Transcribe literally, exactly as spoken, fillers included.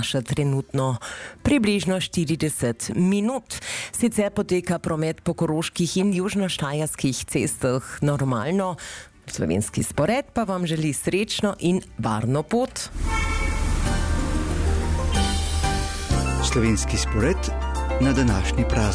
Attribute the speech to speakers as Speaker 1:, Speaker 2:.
Speaker 1: znaša trenutno približno štirideset minut. Sicer poteka promet po koroških in južnoštajerskih cestah normalno. Slovenski spored pa vam želi srečno in varno pot.
Speaker 2: Slovenski spored na današnji praznik.